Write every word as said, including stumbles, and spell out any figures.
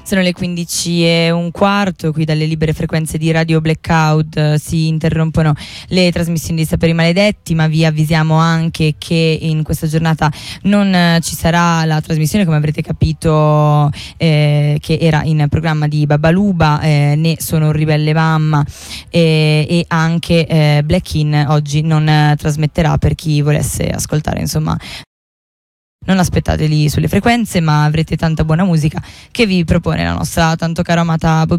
Sono le quindici e un quarto, qui dalle libere frequenze di Radio Blackout eh, si interrompono le trasmissioni di Saperi Maledetti, ma vi avvisiamo anche che in questa giornata non eh, ci sarà la trasmissione, come avrete capito, eh, che era in programma di Babaluba, eh, né Sono un ribelle mamma, eh, e anche eh, Black In oggi non eh, trasmetterà, per chi volesse ascoltare, insomma. Non aspettateli sulle frequenze, ma avrete tanta buona musica che vi propone la nostra tanto cara amata Bobina.